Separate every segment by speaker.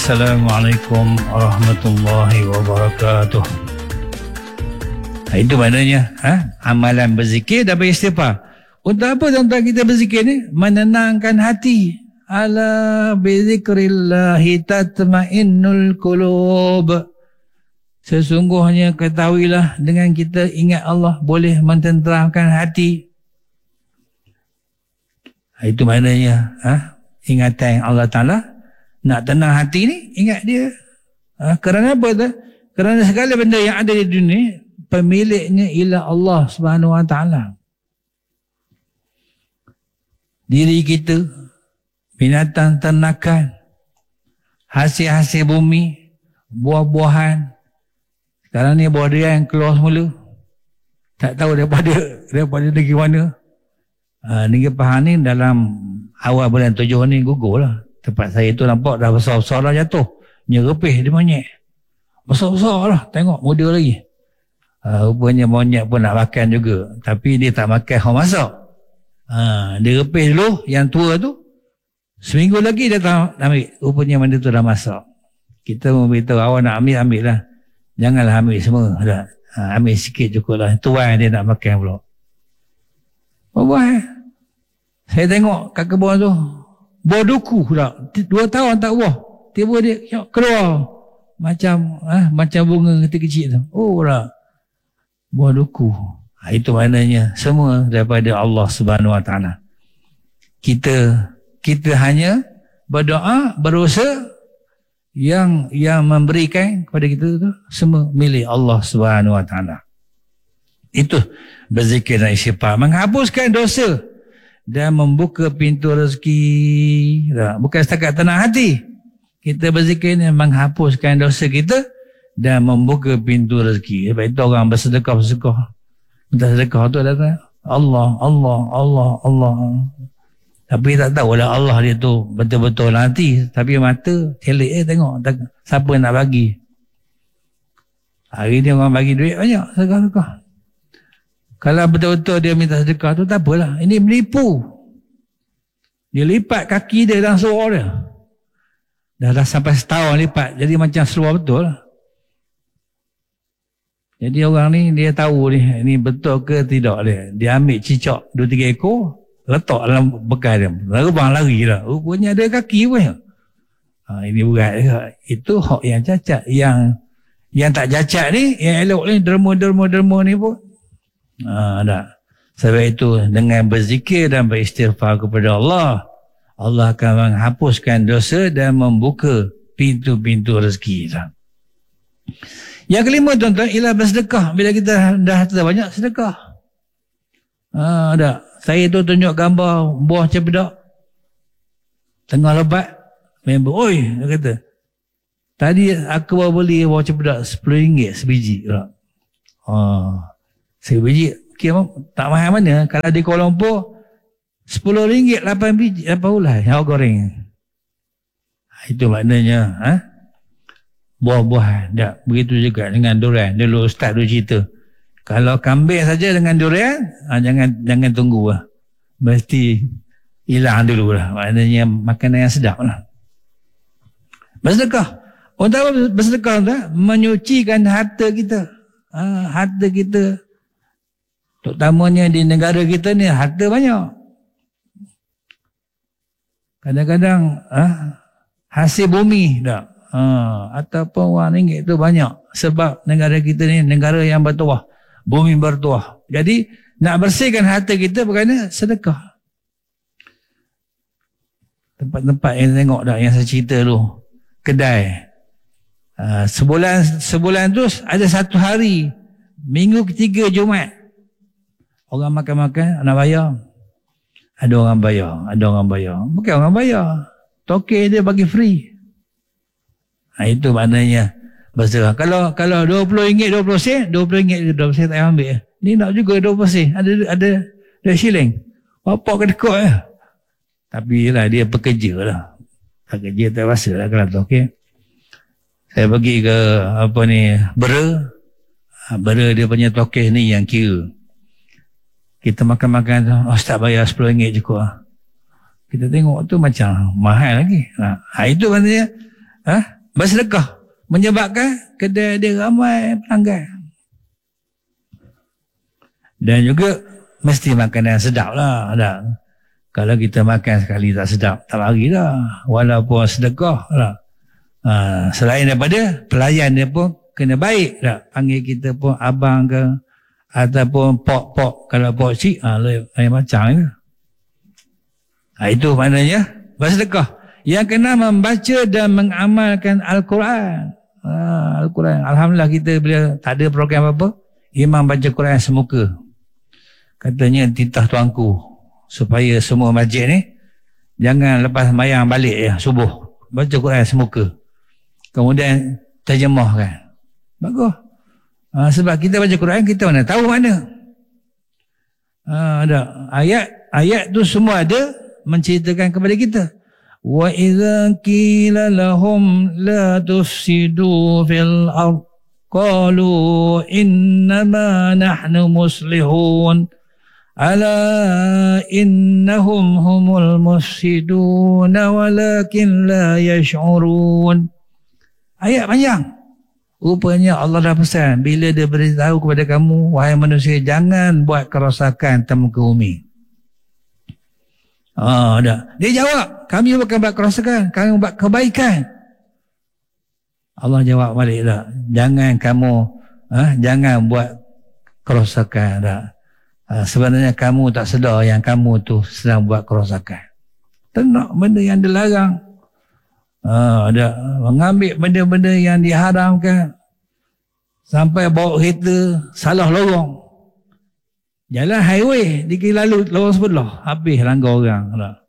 Speaker 1: Assalamualaikum warahmatullahi wabarakatuh. Itu maknanya amalan berzikir dan beristighfar. Untuk apa tuan-tuan kita berzikir ni? Menenangkan hati. Ala bizikrillahi tatmainnul qulub. Sesungguhnya ketahuilah dengan kita ingat Allah boleh mententeramkan hati. Itu maknanya ingatan Allah Ta'ala. Nak tenang hati ni, ingat dia. Kerana apa tu? Kerana segala benda yang ada di dunia, pemiliknya ialah Allah Subhanahu Wa Ta'ala. Diri kita, binatang ternakan, hasil-hasil bumi, buah-buahan. Sekarang ni buah durian keluar semula. Tak tahu daripada negeri mana. Negeri Pahang ni dalam awal bulan 7 ni gugur lah. Tempat saya tu nampak dah besar-besar dah jatuh. Nyerepih dia monyet. Besar-besar lah. Tengok muda lagi. Rupanya monyet pun nak makan juga. Tapi dia tak makan orang masak. Dia repih dulu. Yang tua tu. Seminggu lagi dia tak ambil. Rupanya benda tu dah masak. Kita memberitahu awak nak ambil lah. Janganlah ambil semua. Ambil sikit cukup lah. Tuan dia nak makan pula. Buah. Saya tengok kat kebun tu. Buah duku pula. 2 tahun tak buah. Tiba dia keluar. Macam bunga kecil-kecil tu. Oh lah. Buah duku. Itu maknanya semua daripada Allah Subhanahu Wa Ta'ala. Kita hanya berdoa, berusaha yang memberikan kepada kita tu semua milik Allah Subhanahu Wa Ta'ala. Itu berzikir dan istighfar. Menghapuskan dosa dan membuka pintu rezeki. Bukan setakat tenang hati. Kita berzikir ni menghapuskan dosa kita dan membuka pintu rezeki. Sebab itu orang bersedekah. Minta sedekah tu datang Allah. Tapi tak tahulah Allah dia tu betul-betul nanti. Tapi mata celik tengok siapa nak bagi. Hari ni orang bagi duit banyak sedekah. Kalau betul-betul dia minta sedekah tu tak apalah. Ini menipu. Dia lipat kaki dia dalam seluar dia. Dah sampai setahun lipat. Jadi macam seluar betul. Jadi orang ni dia tahu ni. Ini betul ke tidak dia. Dia ambil cicak 2-3 ekor. Letak dalam bekas dia. Terbang lari lah. Rupanya ada kaki pun. Ini berat juga. Itu hak yang cacat. Yang tak cacat ni. Yang elok ni. Derma ni pun. Dah. Sebab itu dengan berzikir dan beristighfar kepada Allah, Allah akan menghapuskan dosa dan membuka pintu-pintu rezeki. Yang kelima tuan-tuan ialah bersedekah. Bila kita dah banyak sedekah. Dah. Saya tu tunjuk gambar buah cempedak tengah lebat. Member, oi, dia kata, tadi aku baru beli buah cempedak RM10 sebiji. Sebiji kira tak mahal mana. Kalau di Kuala Lumpur RM10 8 biji 8 ulai yang goreng. Itu maknanya buah-buahan. Tak, begitu juga dengan durian. Dulu ustaz dulu cerita, kalau kambing saja dengan durian jangan tunggu lah. Mesti hilang dulu lah. Maknanya makanan yang sedap lah. Bersedekah. Untuk apa bersedekah tu? Menyucikan harta kita. Harta kita, terutamanya di negara kita ni, harta banyak. Kadang-kadang hasil bumi tak? Ataupun wang ringgit tu banyak. Sebab negara kita ni negara yang bertuah. Bumi bertuah. Jadi nak bersihkan harta kita berkena sedekah. Tempat-tempat yang tengok tak, yang saya cerita tu, kedai. Sebulan tu ada 1 hari. Minggu ketiga Jumaat. Orang makan-makan, nak bayar. Ada orang bayar. Bukan orang bayar. Token dia bagi free. Itu maknanya berserah. Kalau RM20, 20 sen, RM20, 20 sen tak payah ambil. Ni nak juga 20 sen. Ada shilling. Bapak kedekut lah. Tapi lah dia pekerja lah. Pekerja tak rasa lah kalau tu. Okay? Saya pergi ke Bera dia punya token ni yang kira. Kita makan-makan tu, Ustaz bayar RM10 cukup lah. Kita tengok tu macam mahal lagi. Itu maksudnya bersedekah, menyebabkan kedai dia ramai pelanggan. Dan juga mesti makanan sedap lah. Kalau kita makan sekali tak sedap, tak lari dah. Walaupun sedekah lah. Selain daripada pelayan dia pun kena baik tak? Panggil kita pun abang ke ataupun pok. Kalau pok cik, lain macam je. Itu maknanya bersedekah. Yang kena membaca dan mengamalkan Al-Quran. Al-Quran. Alhamdulillah kita bila tak ada program apa-apa, imam baca Quran semuka. Katanya titah tuanku supaya semua masjid ni jangan lepas sembahyang balik subuh, baca Quran semuka. Kemudian terjemahkan. Bagus. Sebab kita baca Quran, kita mana tahu mana. Ada ayat tu semua ada menceritakan kepada kita. Wa idza qila lahum la tufsidu fil ardh qalu innama nahnu muslihun ala innahum humul mufsidun walakin la yash'urun. Ayat panjang. Rupanya Allah dah pesan, bila dia beritahu kepada kamu, wahai manusia, jangan buat kerosakan di muka bumi. Dia jawab, kami bukan buat kerosakan, kami buat kebaikan. Allah jawab balik tak, jangan kamu jangan buat kerosakan tak. Sebenarnya kamu tak sedar yang kamu tu sedang buat kerosakan. Ternak benda yang dilarang, mengambil benda-benda yang diharamkan, sampai bawa kereta salah lorong. Jalan highway dikira lalu lorong sebelah, habis langgar orang.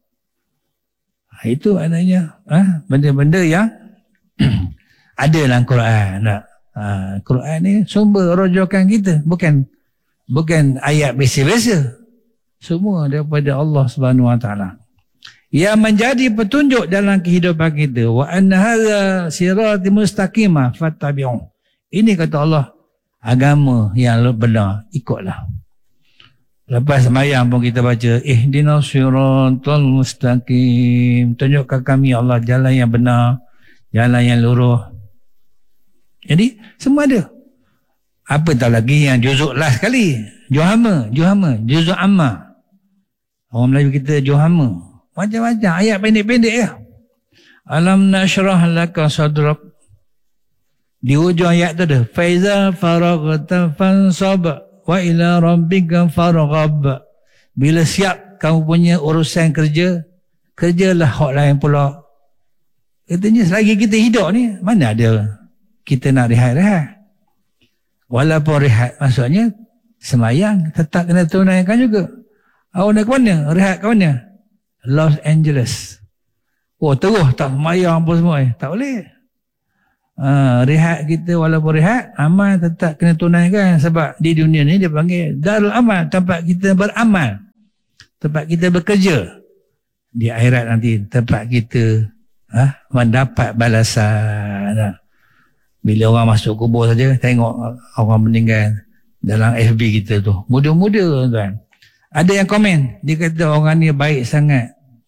Speaker 1: Itu maknanya benda-benda yang ada dalam Quran. Quran ni sumber rojokan kita, bukan ayat biasa-biasa. Semua daripada Allah Subhanahu Wa Taala. Yang menjadi petunjuk dalam kehidupan kita. Wa anna hadza sirati mustaqimah fattabi'u. Ini kata Allah, agama yang benar, ikutlah. Lepas sembahyang pun kita baca ihdinas siratal mustaqim. Tunjukkan kami Allah jalan yang benar, jalan yang lurus. Jadi semua ada. Apa tak lagi yang juzuk last sekali, Johama, juzuk amma. Orang Melayu kita Johama. Macam-macam ayat pendek-pendek ya. Alam nashrah laka sadrak. Di hujung ayat tu ada faiza faraghta fansab wa ila rabbika farghab. Bila siap kamu punya urusan kerjalah hak lain pula. Katanya selagi kita hidup ni, mana ada kita nak rehat-rehat. Walaupun rehat, maksudnya sembahyang tetap kena tunaikan juga. Awak nak ke mana? Rehat ke mana? Los Angeles. Terus tak sembahyang apa semua. Tak boleh. Rehat kita, walaupun rehat, amal tetap kena tunaikan. Sebab di dunia ni dia panggil darul amal, tempat kita beramal, tempat kita bekerja. Di akhirat nanti tempat kita mendapat balasan. Bila orang masuk kubur saja, tengok orang meninggal dalam FB kita tu, muda-muda tuan. Ada yang komen, dia kata orang ni baik sangat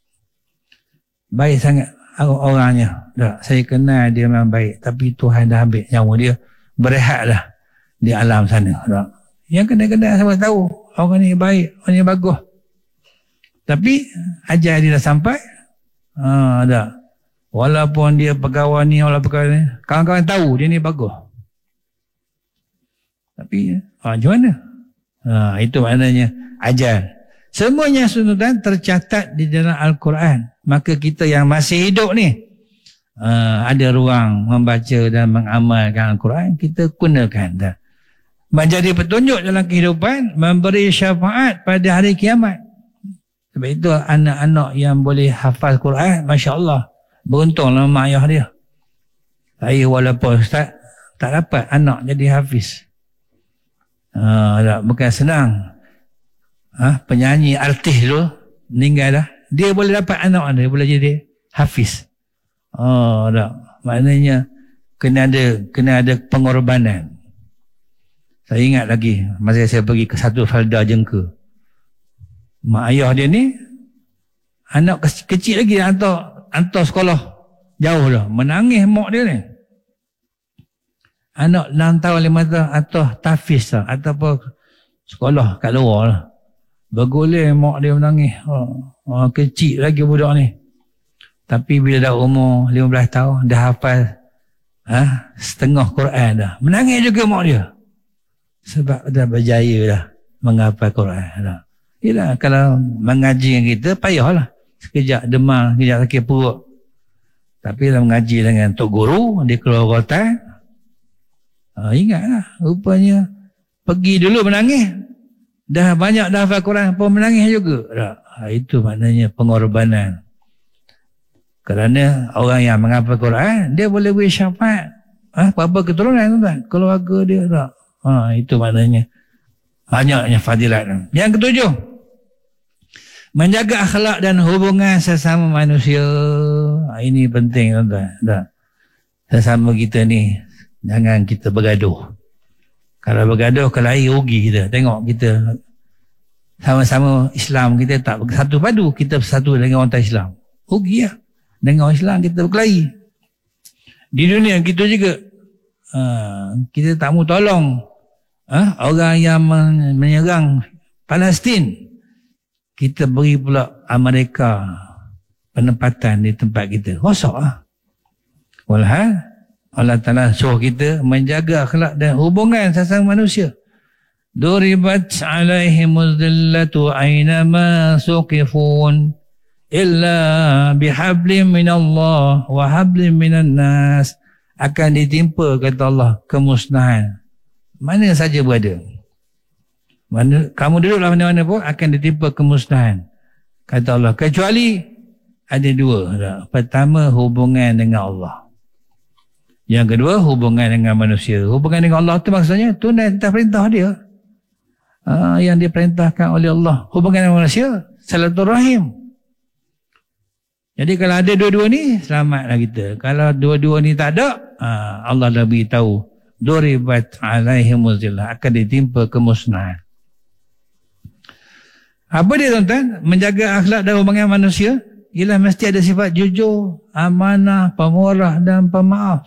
Speaker 1: orangnya. Tak, saya kenal dia memang baik, tapi Tuhan dah ambil nyawa dia, berehatlah di alam sana. Tak? Yang kena-kena sama tahu orang ni baik, orang ni bagus, tapi ajal dia dah sampai. Tak, walaupun dia pegawai ni, kawan-kawan tahu dia ni bagus, tapi macam mana? Itu maknanya ajal. Semuanya sunatan tercatat di dalam Al-Quran. Maka kita yang masih hidup ni, ada ruang membaca dan mengamalkan Al-Quran, kita gunakan. Menjadi petunjuk dalam kehidupan, memberi syafaat pada hari kiamat. Sebab itu anak-anak yang boleh hafal Quran, Masya Allah, beruntunglah mak ayah dia. Saya walaupun ustaz, tak dapat anak jadi hafiz. Bukan senang. Penyanyi artis tu meninggal dah, dia boleh dapat anak dia boleh jadi hafiz. Maknanya kena ada pengorbanan. Saya ingat lagi masa saya pergi ke satu falda Jengka, mak ayah dia ni anak kecil lagi hantar sekolah jauh dah. Menangis mak dia ni. Anak 6 tahun 5 tahun atau tafiz lah, ataupun sekolah kat luar lah. Bergoleh mak dia menangis. Kecil lagi budak ni. Tapi bila dah umur 15 tahun, dah hafal setengah Quran dah. Menangis juga mak dia. Sebab dah berjaya dah menghafal Quran dah. Yelah, kalau mengaji dengan kita, payahlah. Sekejap demam, sekejap sakit perut. Tapi kalau mengaji dengan Tok Guru, dia keluar rotan. Ingatlah, rupanya pergi dulu menangis. Dah banyak dah hafal Quran pun menangis juga. Itu maknanya pengorbanan. Kerana orang yang menghafal Quran, dia boleh beri syafaat. Apa-apa keturunan tuan, keluarga dia tak. Itu maknanya banyaknya fadilat. Yang ketujuh, menjaga akhlak dan hubungan sesama manusia. Ini penting tuan-tuan. Sesama kita ni, jangan kita bergaduh. Kalau bergaduh, kelahi rugi kita. Tengok kita sama-sama Islam, kita tak satu padu, kita bersatu dengan orang tak Islam. Rugi lah. Dengan orang Islam kita berkelahi. Di dunia kita juga, kita tak mau tolong orang yang menyerang Palestin. Kita beri pula Amerika penempatan di tempat kita. Rosak lah. Walhal Allah Ta'ala suruh kita menjaga akhlak dan hubungan sesama manusia. Duribat alaihimuz zillatu aynama suqifun illa bihablim minallah wa hablim minan nas. Akan ditimpa, kata Allah, kemusnahan. Mana saja berada. Kamu duduklah mana-mana pun akan ditimpa kemusnahan, kata Allah. Kecuali ada dua. Pertama, hubungan dengan Allah. Yang kedua, hubungan dengan manusia. Hubungan dengan Allah tu maksudnya tunai perintah dia. Yang diperintahkan oleh Allah. Hubungan dengan manusia, silaturahim. Jadi kalau ada dua-dua ni, selamatlah kita. Kalau dua-dua ni tak ada, Allah dah beritahu, duribat alaihimuz zillah, akan ditimpa kemusnahan. Apa dia tuan-tuan? Menjaga akhlak dan hubungan manusia ialah mesti ada sifat jujur, amanah, pemurah dan pemaaf.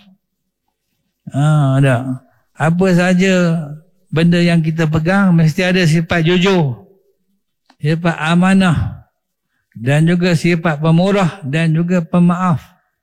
Speaker 1: Ada. Apa saja benda yang kita pegang mesti ada sifat jujur, sifat amanah, dan juga sifat pemurah dan juga pemaaf.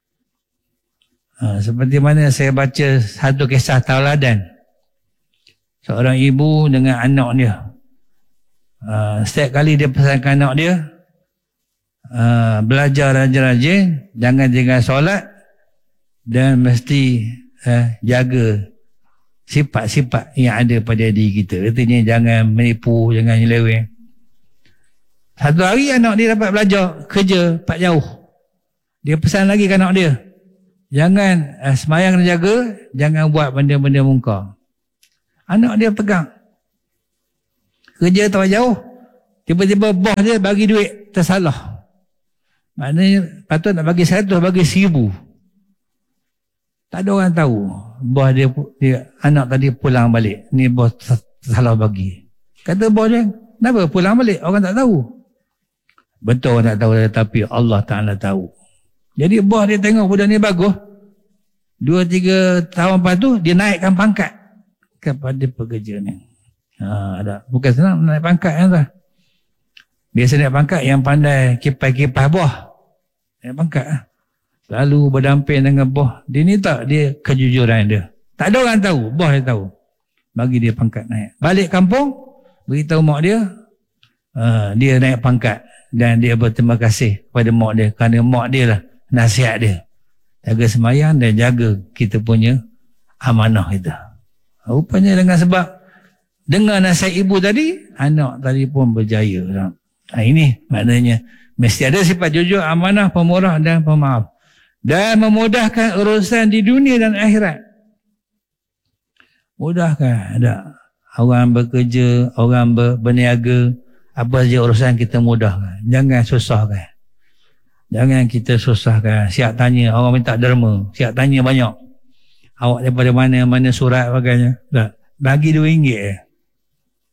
Speaker 1: Seperti mana saya baca satu kisah tauladan. Seorang ibu dengan anak dia. Setiap kali dia pesankan anak dia, belajar rajin-rajin, jangan tinggal solat, dan mesti jaga sifat-sifat yang ada pada diri kita. Artinya jangan menipu, jangan nyeleweng. Satu hari anak dia dapat belajar kerja pak jauh. Dia pesan lagi ke anak dia, jangan semayang dan jaga, jangan buat benda-benda mungkar. Anak dia pegang. Kerja tak jauh, tiba-tiba bos dia bagi duit tersalah. Maknanya patut nak bagi 100, bagi 1000. Tak ada orang tahu. Bos dia anak tadi pulang balik. Ni bos tersalah bagi. Kata bos dia, kenapa pulang balik? Orang tak tahu. Betul orang tak tahu, tapi Allah Ta'ala tahu. Jadi bos dia tengok budak ni bagus. 2-3 tahun lepas tu, dia naikkan pangkat kepada pekerja ni. Ada. Bukan senang naik pangkat kan? Biasa naik pangkat yang pandai kipas-kipas bos. Naik pangkat. Lalu berdamping dengan bos. Dia ni tak, dia kejujuran dia. Tak ada orang tahu, bos dia tahu. Bagi dia pangkat naik. Balik kampung, beritahu mak dia, dia naik pangkat. Dan dia berterima kasih kepada mak dia. Kerana mak dia lah nasihat dia. Jaga sembahyang dan jaga kita punya amanah kita. Rupanya dengan sebab dengar nasihat ibu tadi, anak tadi pun berjaya. Ini maknanya mesti ada sifat jujur, amanah, pemurah dan pemaaf. Dan memudahkan urusan di dunia dan akhirat. Mudahkan. Ada orang bekerja, orang berniaga, apa saja urusan kita mudahkan. Jangan susahkan. Jangan kita susahkan. Siap tanya, orang minta derma, siap tanya banyak. Awak daripada mana surat bagainya. Bagi RM2 je.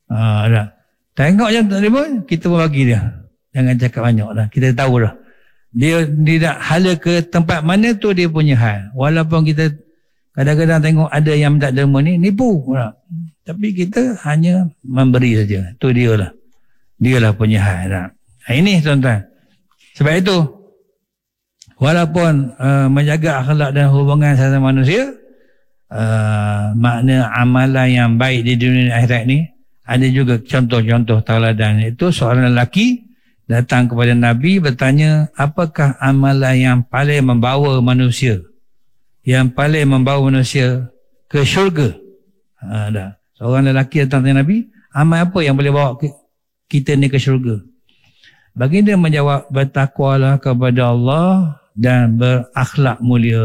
Speaker 1: Dah. Tengok je tak terima, kita pun bagi dia. Jangan cakap banyak dah. Kita tahu dah. Dia tidak hala ke tempat mana tu dia punya hal. Walaupun kita kadang-kadang tengok ada yang tak derma ni, nipu. Tapi kita hanya memberi saja. Itu dialah. Dialah punya hal. Ini tuan-tuan. Sebab itu, walaupun menjaga akhlak dan hubungan sesama manusia, makna amalan yang baik di dunia dan akhirat ni, ada juga contoh-contoh tauladan. Itu seorang lelaki datang kepada Nabi bertanya, apakah amalan yang paling membawa manusia, yang paling membawa manusia ke syurga? Seorang lelaki datang kepada Nabi, amal apa yang boleh bawa kita ni ke syurga? Baginda menjawab, bertakwalah kepada Allah dan berakhlak mulia.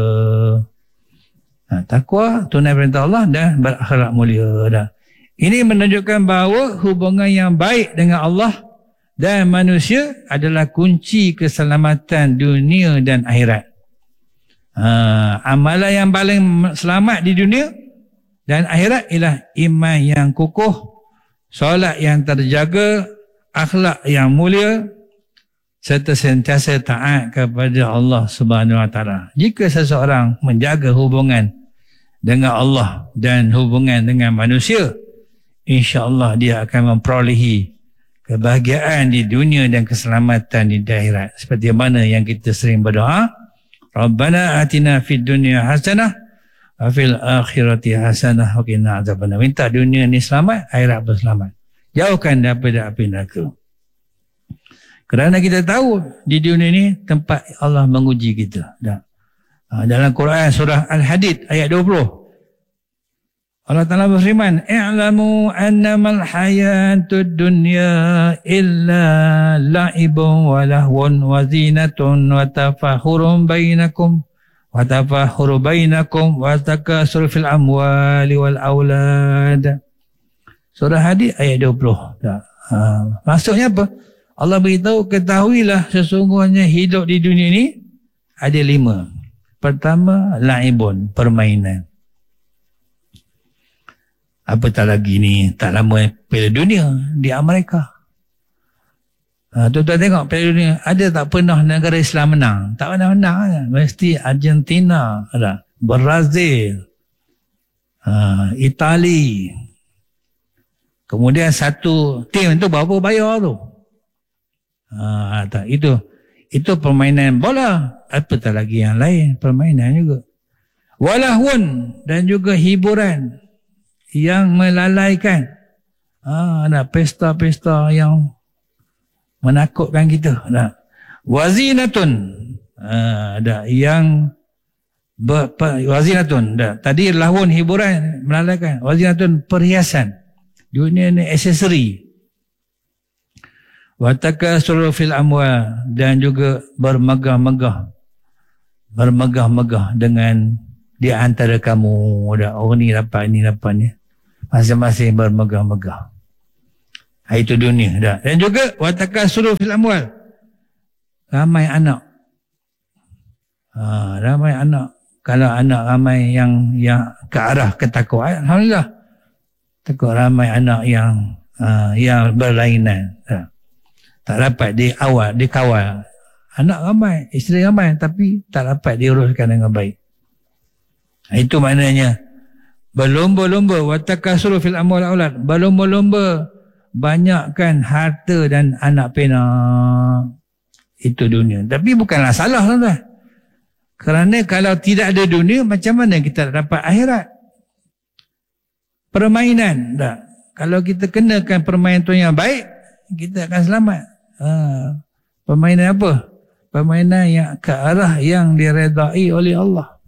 Speaker 1: Takwa, tunai perintah Allah dan berakhlak mulia. Ini menunjukkan bahawa hubungan yang baik dengan Allah dan manusia adalah kunci keselamatan dunia dan akhirat. Amalan yang paling selamat di dunia dan akhirat ialah iman yang kukuh, solat yang terjaga, akhlak yang mulia, serta sentiasa taat kepada Allah Subhanahu Wa Taala. Jika seseorang menjaga hubungan dengan Allah dan hubungan dengan manusia, insya-Allah dia akan memperolehi kebahagiaan di dunia dan keselamatan di akhirat. Seperti mana yang kita sering berdoa, Rabbana atina fid dunya hasanah wa fil akhirati hasanah wa qina adzabannar. Minta dunia ni selamat, akhirat pun selamat. Jauhkan daripada api neraka. Kerana kita tahu di dunia ni tempat Allah menguji kita. Dalam Quran surah Al-Hadid ayat 20, Allah Ta'ala berfirman, i'lamu annamal hayatud dunya illa la'ibun wa lahwun wa zinatun wa tafakhurun bainakum wa takasur fil amwali wal aulad. Surah Hadid ayat 20. Maksudnya apa? Allah beritahu, ketahuilah sesungguhnya hidup di dunia ini ada 5. Pertama, la'ibun, permainan. Apatah lagi ni, tak lama Piala Dunia di Amerika. Tuan-tuan tengok Piala Dunia, ada tak pernah negara Islam menang? Tak pernah menang kan? Mesti Argentina, Brazil, Itali. Kemudian satu tim tu berapa bayar tu? Itu permainan bola. Apatah lagi yang lain, permainan juga. Walahun, dan juga hiburan yang melalaikan. Ada pesta-pesta yang menakutkan kita. Wazinatun, ada yang wazinatun. Tadi lahun, hiburan, melalaikan. Wazinatun, perhiasan. Dunia ni aksesori. Wa takasur fil amwal, dan juga bermegah-megah dengan di antara kamu. Orang ni dapat ni, masing-masing bermegah-megah. Itu dunia. Dan juga wa takasur fil amwal, ramai anak. Ramai anak. Kalau anak ramai yang ke arah ketakwaan, alhamdulillah. Takut ramai anak yang berlainan. Tak dapat dikawal. Anak ramai, isteri ramai, tapi tak dapat diuruskan dengan baik. Itu maknanya berlomba-lomba, wa takasur fil amwal aulad, berlomba-lomba banyakkan harta dan anak pinak. Itu dunia. Tapi bukanlah salah, tuan-tuan. Kerana kalau tidak ada dunia, macam mana kita dapat akhirat? Permainan. Kalau kita kenakan permainan tu yang baik, kita akan selamat. Permainan apa? Permainan yang ke arah yang diredai oleh Allah.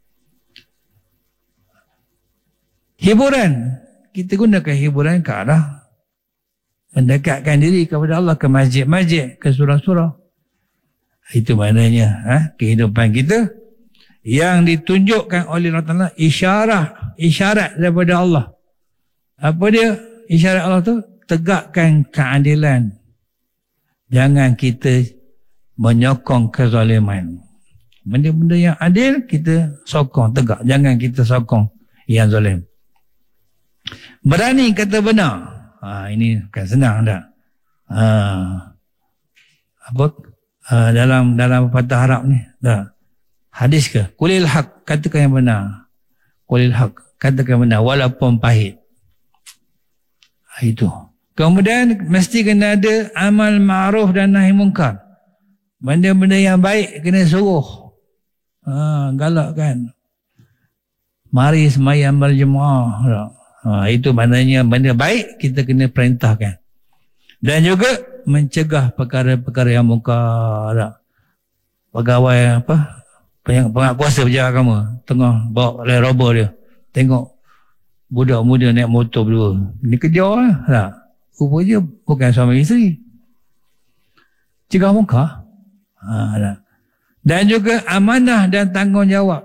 Speaker 1: Hiburan. Kita gunakan hiburan ke arah mendekatkan diri kepada Allah, ke masjid-masjid, ke surau-surau. Itu maknanya kehidupan kita yang ditunjukkan oleh Allah Ta'ala, isyarat daripada Allah. Apa dia isyarat Allah tu? Tegakkan keadilan. Jangan kita menyokong kezaliman. Benda-benda yang adil kita sokong tegak. Jangan kita sokong yang zalim. Berani kata benar. Ini bukan senang tak? dalam pepatah Arab ni. Hadis ke? Qulil haq, katakan yang benar. Qulil haq, katakan benar walaupun pahit. Itu. Kemudian mesti kena ada amal ma'ruf dan nahi munkar. Benda-benda yang baik kena suruh. Galak kan. Mari sembahyang berjemaah. Itu maknanya benda baik kita kena perintahkan. Dan juga mencegah perkara-perkara yang munkar. Pegawai penguasa berjalan agama tengah bawa oleh robot dia, tengok budak muda naik motor berdua, ni kejar lah. Rupanya bukan suami isteri. Cegah munkar. Dan juga amanah dan tanggungjawab.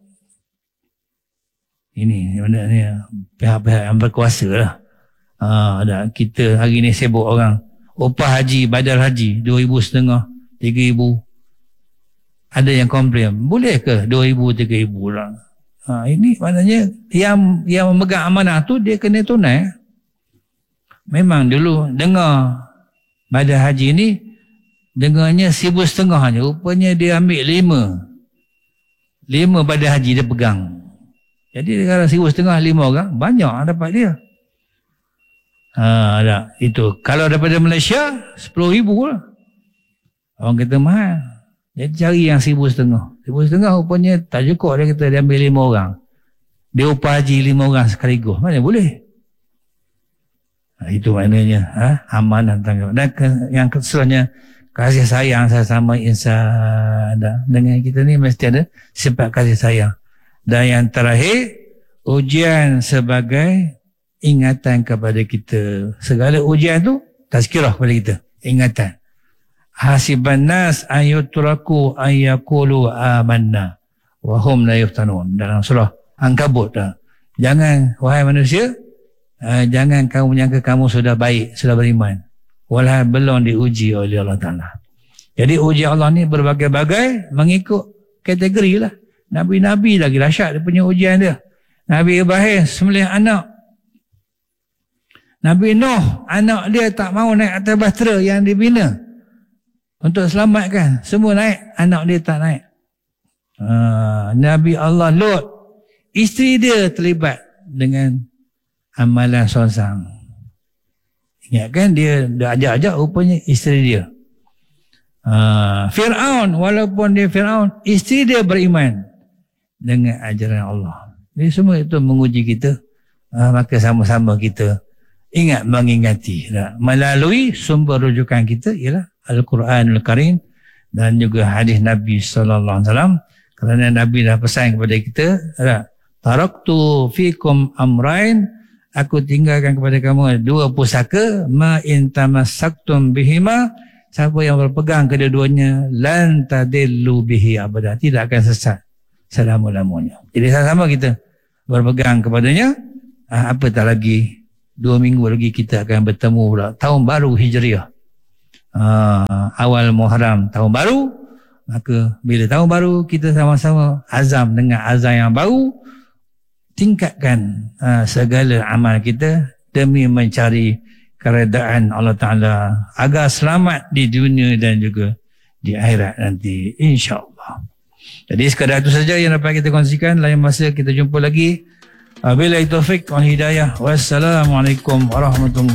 Speaker 1: Ini sebenarnya pihak-pihak yang berkuasa lah. Kita hari ni sibuk orang upah haji, badal haji 2,500, 3,000. Ada yang komplain, boleh ke 2,000, 3,000 lah. Ini maknanya yang memegang amanah tu dia kena tunai. Memang dulu dengar badal haji ni dengarnya 1,500 je. Rupanya dia ambil 5 badal haji dia pegang. Jadi kalau 1,500 5 orang, banyak dapat dia. Itu. Kalau daripada Malaysia 10,000 lah. Orang kata mahal. Dia cari yang 1,500. 1,500 rupanya tak cukup. Dia kata dia ambil 5 orang. Dia upah haji 5 orang sekaligus. Mana boleh? Itu maknanya amanah tanggungjawab. Dan yang seterusnya, kasih sayang sesama insan. Dengan kita ni mesti ada sifat kasih sayang. Dan yang terakhir, ujian sebagai ingatan kepada kita. Segala ujian tu tazkirah kepada kita, ingatan. Hasiban nas ayutraku ayyaqulu amanna wa hum la yuftanun. Dalam surah Ankabut. Jangan, wahai manusia, jangan kamu menyangka kamu sudah baik, sudah beriman, walhal belum diuji oleh Allah Ta'ala. Jadi ujian Allah ni berbagai-bagai mengikut kategori lah. Nabi-Nabi lagi dahsyat dia punya ujian dia. Nabi Ibrahim sembelih anak. Nabi Nuh, anak dia tak mau naik atas bahtera yang dibina untuk selamatkan. Semua naik, anak dia tak naik. Nabi Allah Lut, isteri dia terlibat dengan amalan songsang. Ingat kan, dia ajak-ajak, rupanya isteri dia. Fir'aun, walaupun dia Fir'aun, isteri dia beriman dengan ajaran Allah. Jadi semua itu menguji kita. Maka sama-sama kita ingat mengingati. Melalui sumber rujukan kita ialah Al-Quranul Karim dan juga hadis Nabi SAW. Kerana Nabi dah pesan kepada kita, taraktu fikum amrain, aku tinggalkan kepada kamu 2 pusaka, ma in tamassaktum bihima, siapa yang berpegang kedua-duanya, lan tadillu bihi abada, tidak akan sesat selama-lamanya. Jadi sama-sama kita berpegang kepadanya. Apatah lagi 2 minggu lagi kita akan bertemu pula tahun baru Hijriah, awal Muharram, tahun baru. Maka bila tahun baru, kita sama-sama azam dengan azam yang baru, tingkatkan segala amal kita demi mencari keredaan Allah Ta'ala agar selamat di dunia dan juga di akhirat nanti, insya-Allah. Jadi sekadar itu saja yang dapat kita kongsikan. Lain masa kita jumpa lagi. Wabillahi taufiq wal hidayah. Wassalamualaikum warahmatullahi